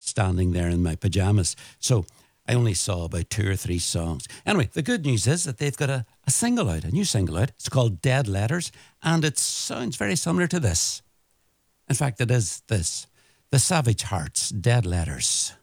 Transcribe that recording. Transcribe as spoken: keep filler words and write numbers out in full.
standing there in my pajamas. So I only saw about two or three songs. Anyway, the good news is that they've got a, a single out, a new single out. It's called Dead Letters, and it sounds very similar to this. In fact, it is this. The Savage Hearts, Dead Letters.